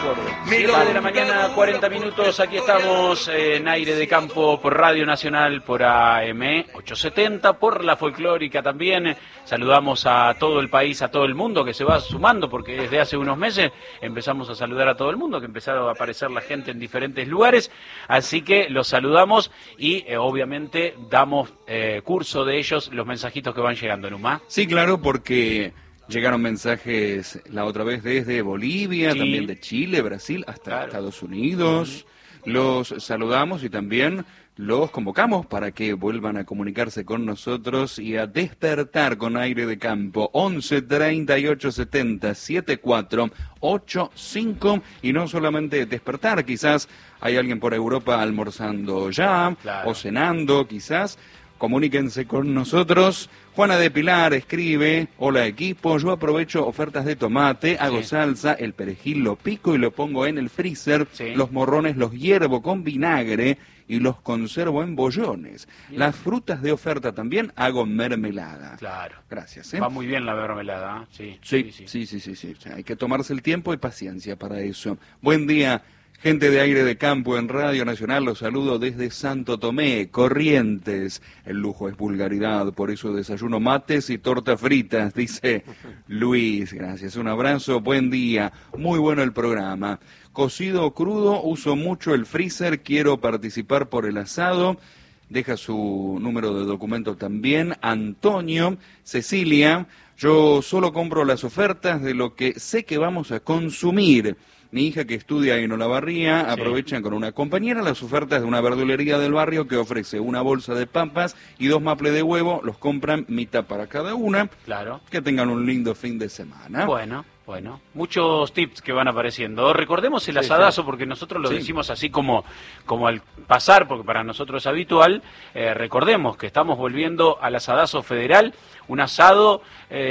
7 de la mañana, 40 minutos, aquí estamos en Aire de Campo por Radio Nacional, por AM 870, por la folclórica también. Saludamos a todo el país, a todo el mundo que se va sumando, porque desde hace unos meses empezamos a saludar a todo el mundo, que empezaron a aparecer la gente en diferentes lugares, así que los saludamos y obviamente damos curso de ellos, los mensajitos que van llegando, Numa. Sí, claro, porque llegaron mensajes la otra vez desde Bolivia, sí, también de Chile, Brasil, hasta Estados Unidos. Los saludamos y también los convocamos para que vuelvan a comunicarse con nosotros y a despertar con Aire de Campo. 11 38 70 74 85. Y no solamente despertar, quizás hay alguien por Europa almorzando ya, o cenando quizás. Comuníquense con nosotros. Juana de Pilar escribe: hola equipo, yo aprovecho ofertas de tomate, hago salsa, el perejil lo pico y lo pongo en el freezer, los morrones los hiervo con vinagre y los conservo en bollones. Las frutas de oferta también hago mermelada. Claro. Gracias. Va muy bien la mermelada, ¿eh? Sí. O sea, hay que tomarse el tiempo y paciencia para eso. Buen día. Gente de Aire de Campo en Radio Nacional, los saludo desde Santo Tomé, Corrientes. El lujo es vulgaridad, por eso desayuno mates y tortas fritas, dice Luis. Gracias, un abrazo, buen día. Muy bueno el programa. Cocido o crudo, uso mucho el freezer, quiero participar por el asado. Deja su número de documento también. Antonio, Cecilia, yo solo compro las ofertas de lo que sé que vamos a consumir. Mi hija que estudia en Olavarría aprovechan con una compañera las ofertas de una verdulería del barrio que ofrece una bolsa de papas y 2 maples de huevo, los compran mitad para cada una. Claro. Que tengan un lindo fin de semana. Bueno, muchos tips que van apareciendo. Recordemos el asadazo, porque nosotros lo decimos así como al pasar, porque para nosotros es habitual. Recordemos que estamos volviendo al asadazo federal, un asado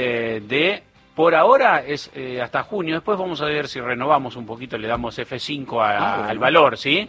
por ahora es hasta junio, después vamos a ver si renovamos un poquito, le damos F5 al valor, ¿sí?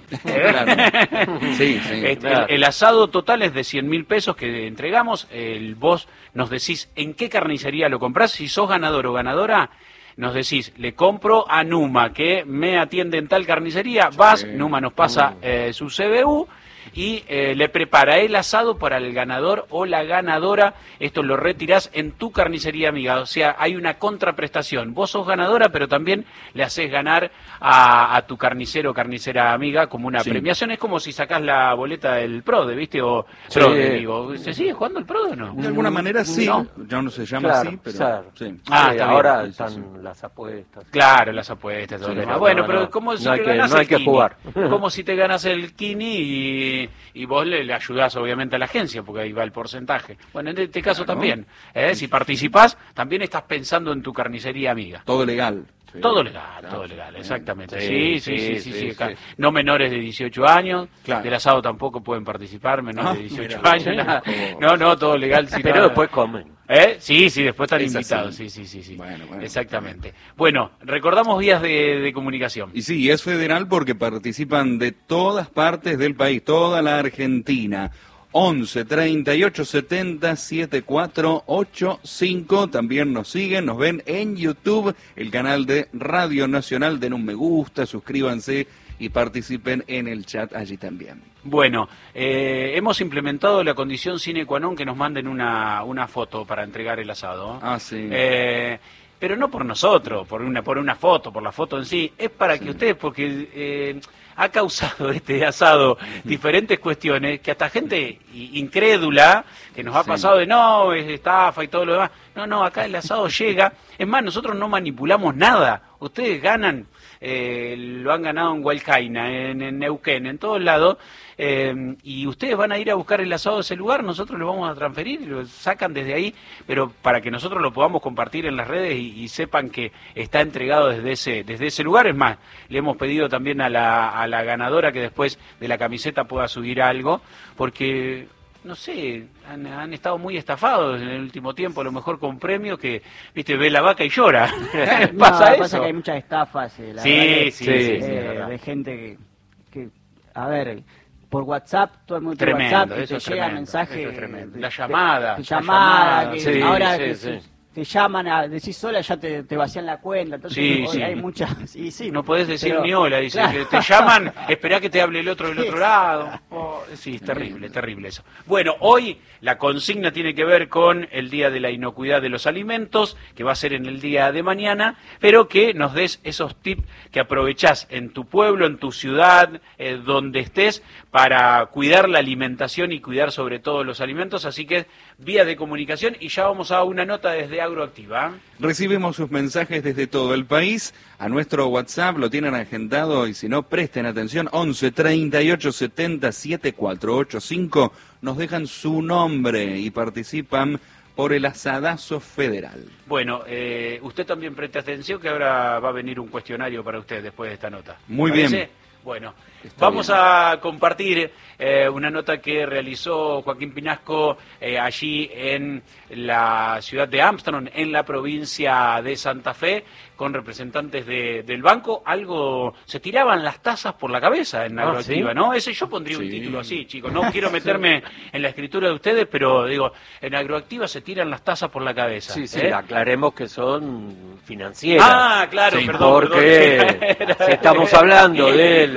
El asado total es de 100.000 pesos que entregamos. Vos nos decís en qué carnicería lo comprás, si sos ganador o ganadora. Nos decís, le compro a Numa, que me atiende en tal carnicería, vas, Numa nos pasa su CBU y le prepara el asado para el ganador o la ganadora. Esto lo retirás en tu carnicería amiga, o sea, hay una contraprestación. Vos sos ganadora, pero también le haces ganar a tu carnicero o carnicera amiga como una premiación. Es como si sacás la boleta del PRODE, ¿viste? O PRODE, digo, ¿se sigue jugando el PRODE o no? De alguna manera sí, ya no se llama así, pero ahora están las apuestas. Claro, las apuestas. Bueno, pero como si te ganas el Kini, como si te ganas el Kini y vos le ayudás obviamente a la agencia, porque ahí va el porcentaje. Bueno, en este caso también, si participás, también estás pensando en tu carnicería amiga. Todo legal. Todo legal, exactamente. Sí. No menores de 18 años, del asado tampoco pueden participar, menores de 18 años. No, todo legal. Pero después comen. Sí, después están invitados. Sí. Bueno, exactamente. Bueno, recordamos vías de comunicación. Y sí, es federal porque participan de todas partes del país, toda la Argentina. 11 38 70 74 85. También nos siguen, nos ven en YouTube, el canal de Radio Nacional. Den un me gusta, suscríbanse y participen en el chat allí también. Bueno, hemos implementado la condición sine qua non que nos manden una foto para entregar el asado. Sí. Pero no por nosotros, por una foto, por la foto en sí, es para que ustedes, porque ha causado este asado diferentes cuestiones que hasta gente incrédula, que nos ha pasado de no, es estafa y todo lo demás. No, acá el asado llega. Es más, nosotros no manipulamos nada. Ustedes ganan, lo han ganado en Hualcaina, en Neuquén, en todos lados, y ustedes van a ir a buscar el asado de ese lugar, nosotros lo vamos a transferir y lo sacan desde ahí, pero para que nosotros lo podamos compartir en las redes y sepan que está entregado desde ese lugar. Es más, le hemos pedido también a la ganadora que después de la camiseta pueda subir algo, porque no sé, han estado muy estafados en el último tiempo, a lo mejor con premios que, viste, ve la vaca y llora. Pasa que hay muchas estafas, de gente que, a ver, por WhatsApp, todo el mundo tremendo, tiene WhatsApp, te llega mensaje, la llamada, ahora te llaman a decir sola, ya te vacían la cuenta. Entonces Sí. hay muchas. Y sí, No podés decir pero- ni hola, dice, claro. que te llaman, esperá que te hable el otro del otro lado. Sí, es terrible, terrible eso. Bueno, hoy la consigna tiene que ver con el Día de la Inocuidad de los Alimentos, que va a ser en el día de mañana, pero que nos des esos tips que aprovechás en tu pueblo, en tu ciudad, donde estés, para cuidar la alimentación y cuidar sobre todo los alimentos. Así que vías de comunicación, y ya vamos a una nota desde Agroactiva. Recibimos sus mensajes desde todo el país. A nuestro WhatsApp lo tienen agendado y si no, presten atención. 11 38 70 7485. Nos dejan su nombre y participan por el asadazo federal. Bueno, usted también preste atención que ahora va a venir un cuestionario para usted después de esta nota. Muy ¿Parece? bien. Bueno, Está vamos bien. a compartir una nota que realizó Joaquín Pinasco allí en la ciudad de Armstrong, en la provincia de Santa Fe, con representantes del banco. Algo, se tiraban las tazas por la cabeza en Agroactiva, ¿sí? ¿no? Ese yo pondría un Sí. título así, chicos. No quiero meterme en la escritura de ustedes, pero digo, en Agroactiva se tiran las tazas por la cabeza. Sí, ¿eh? aclaremos que son financieras. Ah, claro, Sí, perdón. Porque si estamos hablando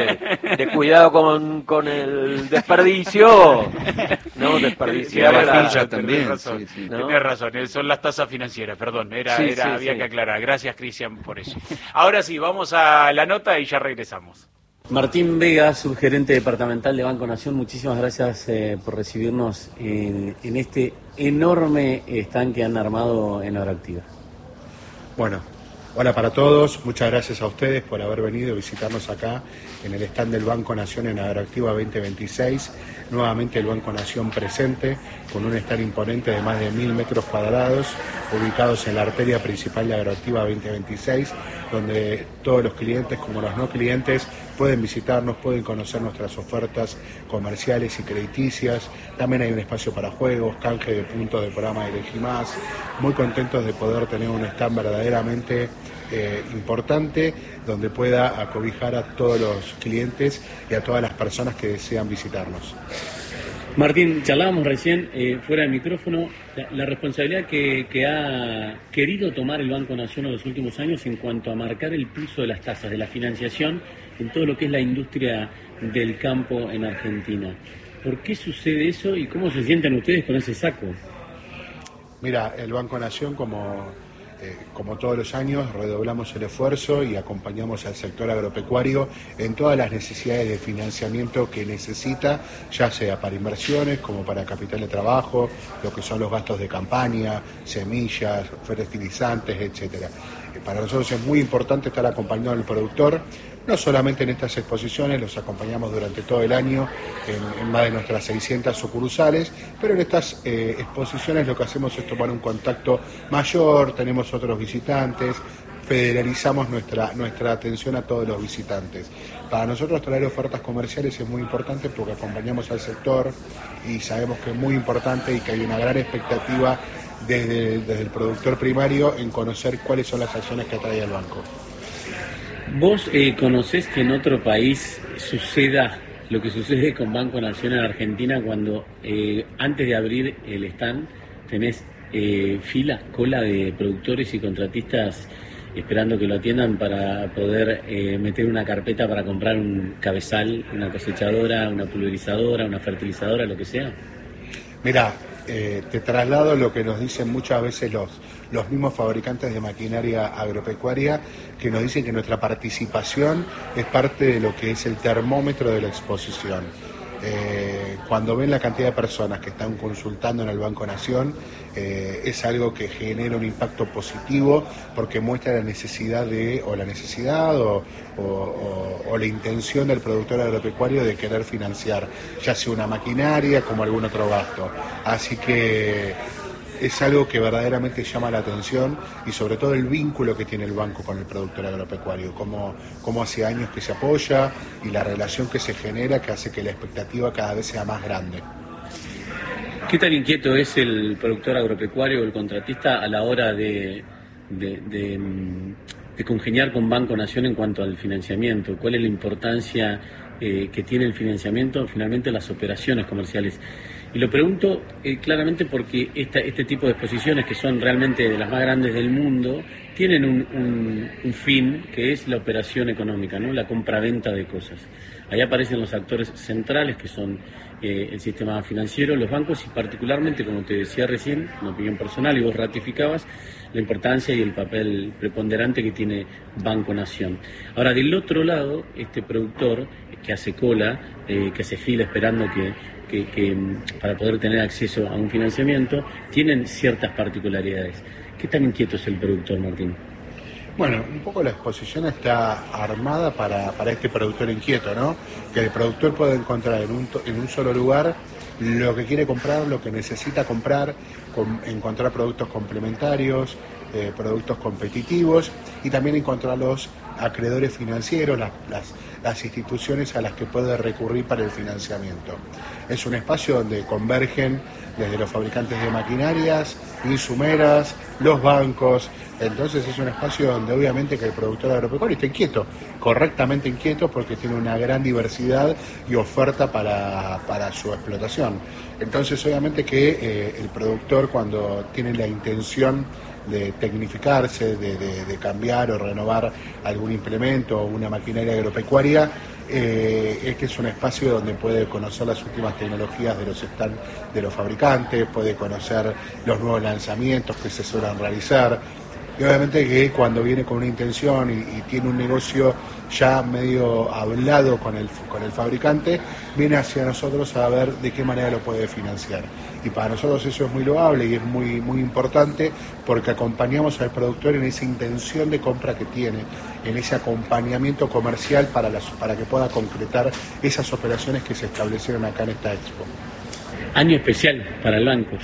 de cuidado con el desperdicio, no desperdiciar la la- vajilla también, Tenés razón, sí, sí. ¿no? tenés razón, son las tasas financieras, perdón, Sí, había sí. que aclarar. Gracias, Cristian, por eso. Ahora sí, vamos a la nota y ya regresamos. Martín Vega, subgerente departamental de Banco Nación, muchísimas gracias por recibirnos en este enorme stand que han armado en Agroactiva. Bueno, hola para todos, muchas gracias a ustedes por haber venido a visitarnos acá en el stand del Banco Nación en Agroactiva 2026. Nuevamente el Banco Nación presente con un stand imponente de más de 1000 metros cuadrados ubicados en la arteria principal de Agroactiva 2026, donde todos los clientes como los no clientes pueden visitarnos, pueden conocer nuestras ofertas comerciales y crediticias. También hay un espacio para juegos, canje de puntos del programa Elegí Más. Muy contentos de poder tener un stand verdaderamente importante donde pueda acobijar a todos los clientes y a todas las personas que desean visitarnos. Martín, charlábamos recién fuera del micrófono, la responsabilidad que ha querido tomar el Banco Nación en los últimos años en cuanto a marcar el pulso de las tasas, de la financiación en todo lo que es la industria del campo en Argentina. ¿Por qué sucede eso y cómo se sienten ustedes con ese saco? Mira, el Banco Nación, como todos los años, redoblamos el esfuerzo y acompañamos al sector agropecuario en todas las necesidades de financiamiento que necesita, ya sea para inversiones como para capital de trabajo, lo que son los gastos de campaña, semillas, fertilizantes, etcétera. Para nosotros es muy importante estar acompañado del productor, no solamente en estas exposiciones, los acompañamos durante todo el año en más de nuestras 600 sucursales, pero en estas exposiciones lo que hacemos es tomar un contacto mayor, tenemos otros visitantes, federalizamos nuestra atención a todos los visitantes. Para nosotros traer ofertas comerciales es muy importante porque acompañamos al sector y sabemos que es muy importante y que hay una gran expectativa desde el productor primario en conocer cuáles son las acciones que trae el banco. ¿Vos conocés que en otro país suceda lo que sucede con Banco Nación en Argentina cuando antes de abrir el stand tenés cola de productores y contratistas esperando que lo atiendan para poder meter una carpeta para comprar un cabezal, una cosechadora, una pulverizadora, una fertilizadora, lo que sea? Mira, te traslado lo que nos dicen muchas veces los mismos fabricantes de maquinaria agropecuaria, que nos dicen que nuestra participación es parte de lo que es el termómetro de la exposición. Cuando ven la cantidad de personas que están consultando en el Banco Nación, es algo que genera un impacto positivo porque muestra la necesidad o la intención del productor agropecuario de querer financiar, ya sea una maquinaria como algún otro gasto. Así que es algo que verdaderamente llama la atención y sobre todo el vínculo que tiene el banco con el productor agropecuario, cómo hace años que se apoya y la relación que se genera que hace que la expectativa cada vez sea más grande. ¿Qué tan inquieto es el productor agropecuario o el contratista a la hora de congeniar con Banco Nación en cuanto al financiamiento? ¿Cuál es la importancia que tiene el financiamiento finalmente en las operaciones comerciales? Y lo pregunto claramente porque este tipo de exposiciones, que son realmente de las más grandes del mundo, tienen un fin que es la operación económica, ¿no? La compraventa de cosas. Ahí aparecen los actores centrales, que son el sistema financiero, los bancos y particularmente, como te decía recién, una opinión personal, y vos ratificabas, la importancia y el papel preponderante que tiene Banco Nación. Ahora, del otro lado, este productor que hace cola, que hace fila esperando que para poder tener acceso a un financiamiento, tienen ciertas particularidades. ¿Qué tan inquieto es el productor, Martín? Bueno, un poco la exposición está armada para este productor inquieto, ¿no? Que el productor puede encontrar en un solo lugar lo que quiere comprar, lo que necesita comprar, encontrar productos complementarios, productos competitivos y también encontrar los acreedores financieros, las instituciones a las que puede recurrir para el financiamiento. Es un espacio donde convergen desde los fabricantes de maquinarias, insumeras, los bancos. Entonces es un espacio donde obviamente que el productor agropecuario está inquieto, correctamente inquieto, porque tiene una gran diversidad y oferta para su explotación. Entonces obviamente que el productor, cuando tiene la intención de tecnificarse, de cambiar o renovar algún implemento o una maquinaria agropecuaria, este es un espacio donde puede conocer las últimas tecnologías de los stands de los fabricantes, puede conocer los nuevos lanzamientos que se suelen realizar. Y obviamente que cuando viene con una intención y tiene un negocio ya medio hablado con el fabricante, viene hacia nosotros a ver de qué manera lo puede financiar. Y para nosotros eso es muy loable y es muy, muy importante, porque acompañamos al productor en esa intención de compra que tiene, en ese acompañamiento comercial para que pueda concretar esas operaciones que se establecieron acá en esta expo. Año especial para el banco,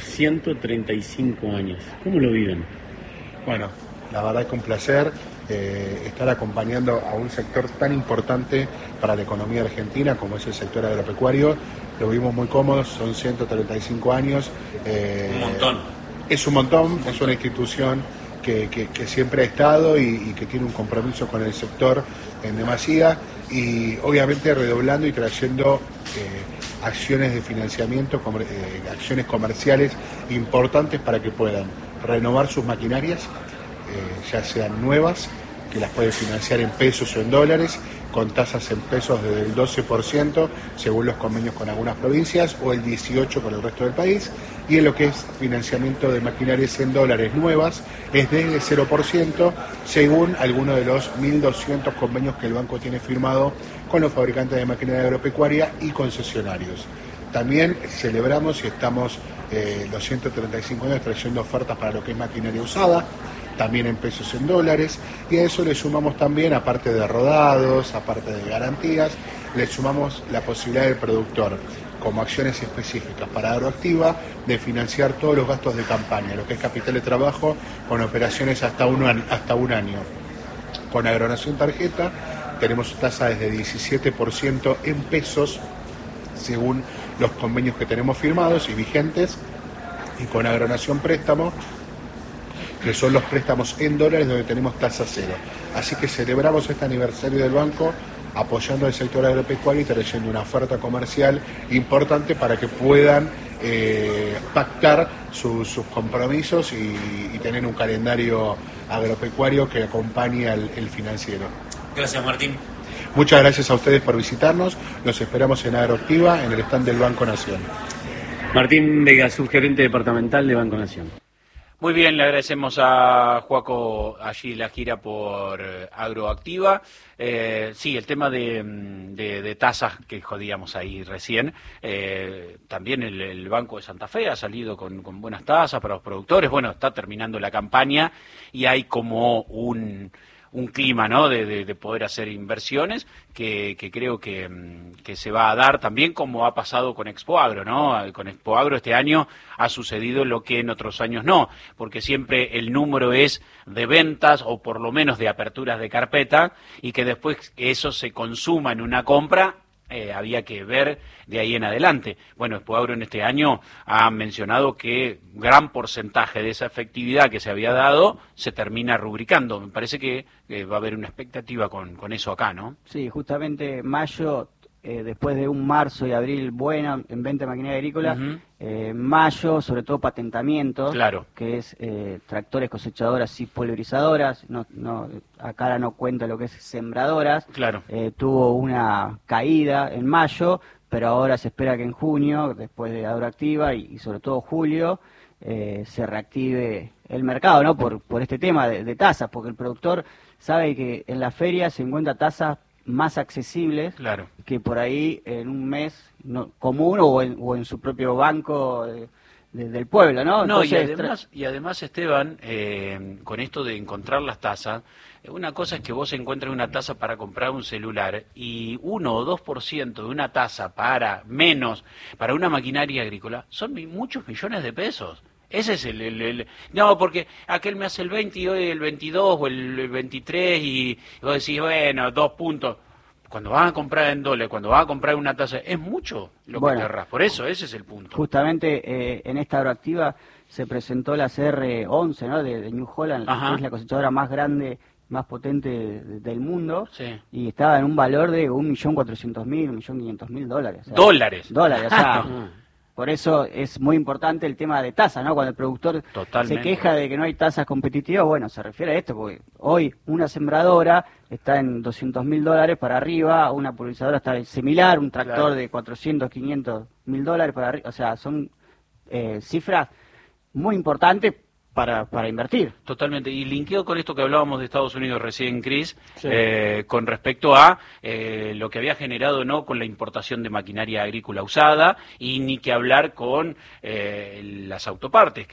135 años. ¿Cómo lo viven? Bueno, la verdad que un placer estar acompañando a un sector tan importante para la economía argentina como es el sector agropecuario. Lo vimos muy cómodos, son 135 años. Un montón. Es un montón, es una institución que siempre ha estado y que tiene un compromiso con el sector en demasía, y obviamente redoblando y trayendo acciones de financiamiento, acciones comerciales importantes para que puedan renovar sus maquinarias, ya sean nuevas, que las puede financiar en pesos o en dólares, con tasas en pesos desde el 12%, según los convenios con algunas provincias, o el 18% con el resto del país, y en lo que es financiamiento de maquinarias en dólares nuevas, es desde 0%, según alguno de los 1.200 convenios que el banco tiene firmado con los fabricantes de maquinaria agropecuaria y concesionarios. También celebramos y estamos los 135 años trayendo ofertas para lo que es maquinaria usada, también en pesos, en dólares, y a eso le sumamos también, aparte de rodados, aparte de garantías, le sumamos la posibilidad del productor, como acciones específicas para Agroactiva, de financiar todos los gastos de campaña, lo que es capital de trabajo, con operaciones hasta un año. Con Agronación Tarjeta tenemos tasa desde 17% en pesos, según los convenios que tenemos firmados y vigentes, y con Agronación Préstamo, que son los préstamos en dólares, donde tenemos tasa cero. Así que celebramos este aniversario del banco apoyando al sector agropecuario y trayendo una oferta comercial importante para que puedan pactar sus compromisos y tener un calendario agropecuario que acompañe el financiero. Gracias, Martín. Muchas gracias a ustedes por visitarnos. Los esperamos en Agroactiva, en el stand del Banco Nación. Martín Vega, subgerente departamental de Banco Nación. Muy bien, le agradecemos a Joaco allí la gira por Agroactiva. Sí, el tema de tasas que jodíamos ahí recién, también el Banco de Santa Fe ha salido con buenas tasas para los productores. Bueno, está terminando la campaña y hay como un clima, ¿no?, de poder hacer inversiones que creo que se va a dar también, como ha pasado con Expoagro, ¿no? Con Expoagro este año ha sucedido lo que en otros años no, porque siempre el número es de ventas o por lo menos de aperturas de carpeta, y que después eso se consuma en una compra. Había que ver de ahí en adelante. Bueno, Expoagro en este año ha mencionado que gran porcentaje de esa efectividad que se había dado se termina rubricando. Me parece que va a haber una expectativa con eso acá, ¿no? Sí, justamente mayo después de un marzo y abril bueno en venta de maquinaria agrícola, mayo, sobre todo patentamientos, claro, que es tractores, cosechadoras y pulverizadoras, acá no cuenta lo que es sembradoras, claro. Tuvo una caída en mayo, pero ahora se espera que en junio, después de Agroactiva y sobre todo julio, se reactive el mercado, ¿no? Por este tema de tasas, porque el productor sabe que en la feria se encuentra tasas más accesibles, claro, que por ahí en un mes común o en su propio banco del pueblo, ¿no? No, Entonces, y además Esteban, con esto de encontrar las tasas, una cosa es que vos encuentres una tasa para comprar un celular y 1 o 2% de una tasa para una maquinaria agrícola son muchos millones de pesos. Ese es No, porque aquel me hace el 20 y hoy el 22 o el 23 y vos decís, bueno, 2 puntos. Cuando vas a comprar en dólares, cuando vas a comprar una tasa, es mucho lo que te ahorras. Por eso, ese es el punto. Justamente en esta Agroactiva se presentó la CR11, ¿no? de New Holland, que es la cosechadora más grande, más potente del mundo, sí, y estaba en un valor de 1.400.000, 1.500.000 dólares. O sea, ¿Dólares? Dólares, o sea... Por eso es muy importante el tema de tasas, ¿no? Cuando el productor se queja de que no hay tasas competitivas, bueno, se refiere a esto, porque hoy una sembradora está en $200.000 para arriba, una pulverizadora está similar, un tractor de 400, 500.000 dólares para arriba, o sea, son cifras muy importantes para invertir. Totalmente, y linkeo con esto que hablábamos de Estados Unidos recién, Cris, sí, con respecto a lo que había generado, ¿no?, con la importación de maquinaria agrícola usada, y ni que hablar con las autopartes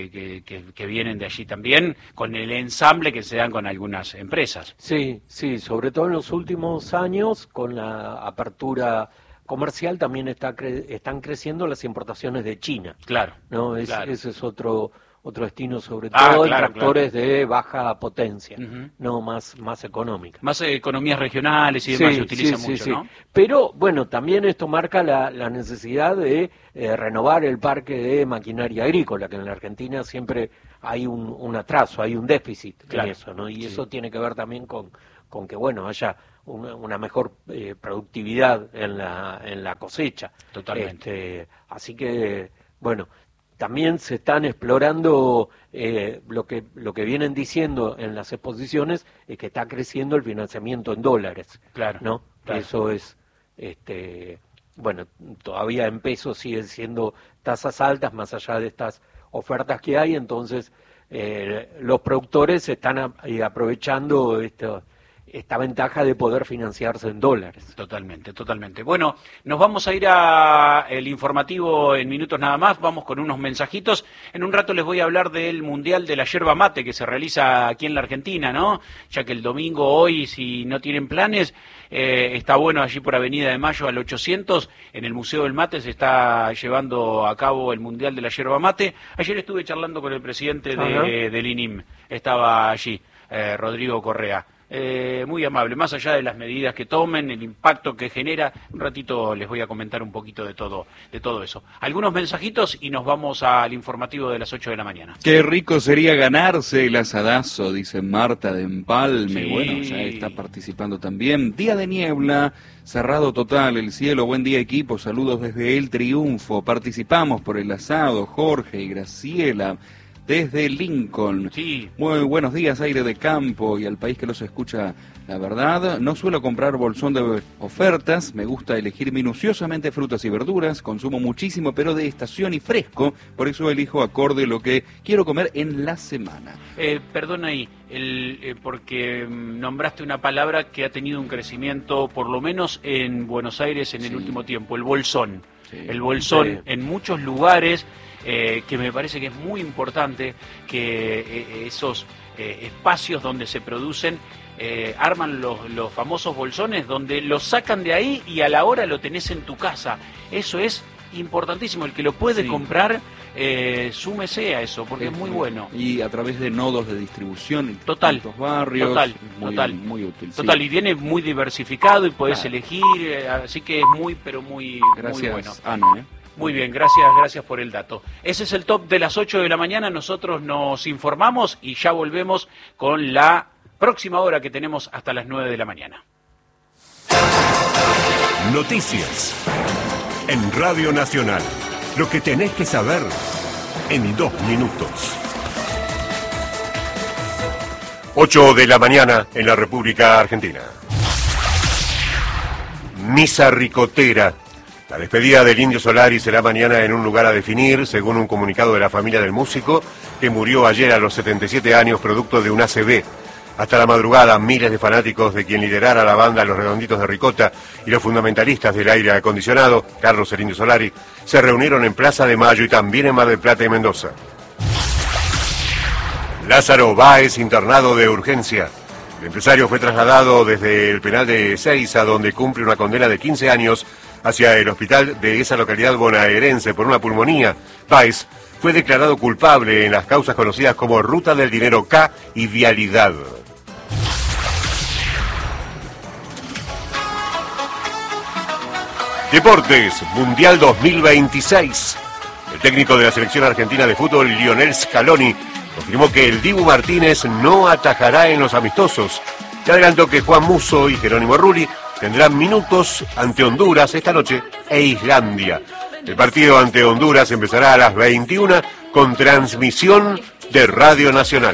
que vienen de allí también, con el ensamble que se dan con algunas empresas. Sí, sí, sobre todo en los últimos años, con la apertura comercial también están creciendo las importaciones de China. Claro, ¿no? claro. Ese es otro destino, sobre todo en tractores de baja potencia, no más económica. Más economías regionales y demás se utiliza mucho, ¿no? Pero, bueno, también esto marca la necesidad de renovar el parque de maquinaria agrícola, que en la Argentina siempre hay un atraso, hay un déficit en eso, ¿no? Y eso tiene que ver también con que, bueno, haya una mejor productividad en la cosecha. Totalmente. Así que, bueno, también se están explorando lo que vienen diciendo en las exposiciones, es que está creciendo el financiamiento en dólares. Claro. ¿No? Claro. Eso es, bueno, todavía en pesos siguen siendo tasas altas, más allá de estas ofertas que hay, entonces los productores están aprovechando esta ventaja de poder financiarse en dólares. Totalmente, totalmente. Bueno, nos vamos a ir al informativo en minutos nada más, vamos con unos mensajitos. En un rato les voy a hablar del Mundial de la Yerba Mate que se realiza aquí en la Argentina, ¿no? Ya que el domingo, hoy, si no tienen planes, está bueno allí por Avenida de Mayo al 800, en el Museo del Mate se está llevando a cabo el Mundial de la Yerba Mate. Ayer estuve charlando con el presidente del INIM, estaba allí, Rodrigo Correa. Muy amable, más allá de las medidas que tomen, el impacto que genera, un ratito les voy a comentar un poquito de todo eso. Algunos mensajitos y nos vamos al informativo de las 8 de la mañana. Qué rico sería ganarse el asadazo, dice Marta de Empalme. Sí. Bueno, ya está participando también. Día de niebla, cerrado total el cielo. Buen día, equipo, saludos desde El Triunfo. Participamos por el asado, Jorge y Graciela desde Lincoln. Sí. Muy buenos días, aire de campo y al país que los escucha. La verdad, no suelo comprar bolsón de ofertas, me gusta elegir minuciosamente frutas y verduras, consumo muchísimo, pero de estación y fresco, por eso elijo acorde lo que quiero comer en la semana. Perdona ahí, porque nombraste una palabra que ha tenido un crecimiento, por lo menos en Buenos Aires en el último tiempo, el bolsón. Sí. El bolsón en muchos lugares, que me parece que es muy importante que esos espacios donde se producen arman los famosos bolsones, donde los sacan de ahí y a la hora lo tenés en tu casa. Eso es importantísimo, el que lo puede comprar, súmese a eso, porque es muy bueno. Y a través de nodos de distribución en total, los barrios, muy útil. Total, sí. Y viene muy diversificado y podés elegir, así que es muy Gracias, bueno. Ana. Muy bien, gracias por el dato. Ese es el top de las 8 de la mañana, nosotros nos informamos y ya volvemos con la próxima hora que tenemos hasta las 9 de la mañana. Noticias. En Radio Nacional. Lo que tenés que saber en 2 minutos. 8 de la mañana en la República Argentina. Misa ricotera. La despedida del Indio Solari será mañana en un lugar a definir, según un comunicado de la familia del músico, que murió ayer a los 77 años producto de un ACV. Hasta la madrugada, miles de fanáticos de quien liderara la banda Los Redonditos de Ricota y los fundamentalistas del aire acondicionado, Carlos el Indio Solari, se reunieron en Plaza de Mayo y también en Mar del Plata y Mendoza. Lázaro Báez, internado de urgencia. El empresario fue trasladado desde el penal de Ezeiza, donde cumple una condena de 15 años, hacia el hospital de esa localidad bonaerense por una pulmonía. Báez fue declarado culpable en las causas conocidas como Ruta del Dinero K y Vialidad. Deportes, Mundial 2026. El técnico de la selección argentina de fútbol, Lionel Scaloni, confirmó que el Dibu Martínez no atajará en los amistosos. Se adelantó que Juan Musso y Jerónimo Rulli tendrán minutos ante Honduras esta noche e Islandia. El partido ante Honduras empezará a las 21 con transmisión de Radio Nacional.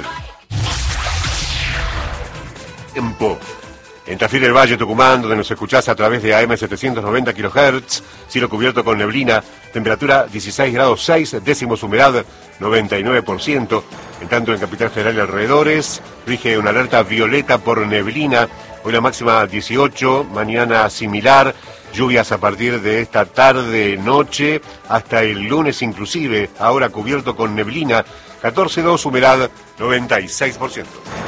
Tiempo. En Tafí del Valle, Tucumán, donde nos escuchás a través de AM 790 kHz, cielo cubierto con neblina, temperatura 16 grados 6 décimos, humedad 99%. En tanto, en Capital Federal y alrededores, rige una alerta violeta por neblina. Hoy la máxima 18, mañana similar, lluvias a partir de esta tarde, noche, hasta el lunes inclusive, ahora cubierto con neblina, 14,2, humedad 96%.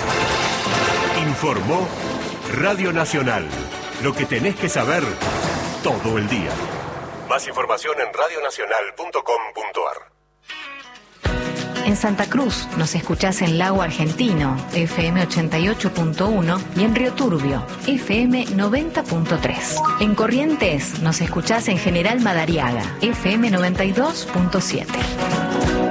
Informó Radio Nacional. Lo que tenés que saber todo el día. Más información en radionacional.com.ar. En Santa Cruz nos escuchás en Lago Argentino, FM 88.1, y en Río Turbio, FM 90.3. En Corrientes nos escuchás en General Madariaga, FM 92.7.